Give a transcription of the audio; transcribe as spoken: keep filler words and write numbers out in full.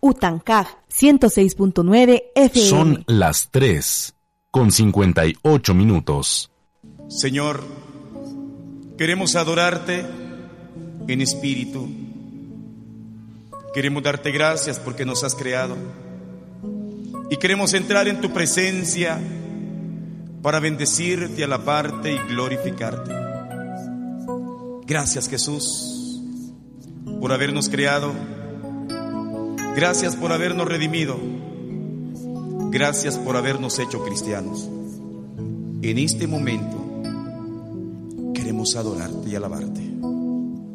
Utancaj, ciento seis punto nueve F M. Son las tres, con cincuenta y ocho minutos. Señor, queremos adorarte en espíritu. Queremos darte gracias porque nos has creado. Y queremos entrar en tu presencia para bendecirte, alabarte y glorificarte. Gracias, Jesús, por habernos creado. Gracias por habernos redimido. Gracias por habernos hecho cristianos. En este momento queremos adorarte y alabarte.